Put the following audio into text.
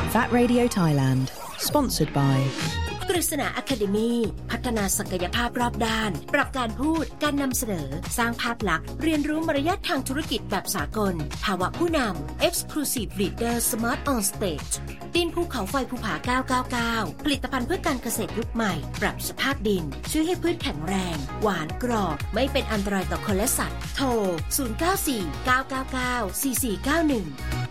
VAT Radio Thailand Sponsored by กฤษณา Academy พัฒนาศักยภาพรอบด้านปรับการพูดการนำเสนอสร้างภาพลักษณ์เรียนรู้มารยาททางธุรกิจแบบสากลภาวะผู้นำ Exclusive Leader Smart on Stage ดินภูเขาไฟภูผา999ผลิตภัณฑ์เพื่อการเกษตรยุคใหม่ปรับสภาพดินช่วยให้พืชแข็งแรงหวานกรอบไม่เป็นอันตรายต่อคนและสัตว์โทร0949994491